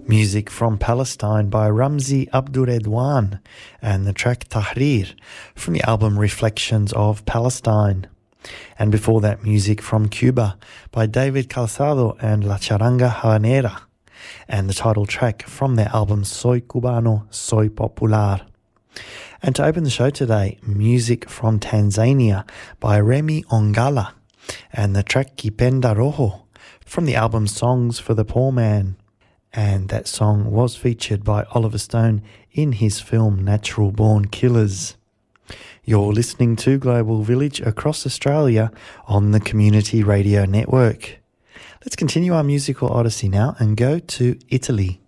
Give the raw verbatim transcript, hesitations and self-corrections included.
Music from Palestine by Ramzi Abdulredwan and the track Tahrir from the album Reflections of Palestine. And before that, music from Cuba by David Calzado and La Charanga Habanera and the title track from their album Soy Cubano, Soy Popular. And to open the show today, music from Tanzania by Remy Ongala and the track Kipenda Roho from the album Songs for the Poor Man. And that song was featured by Oliver Stone in his film Natural Born Killers. You're listening to Global Village across Australia on the Community Radio Network. Let's continue our musical odyssey now and go to Italy.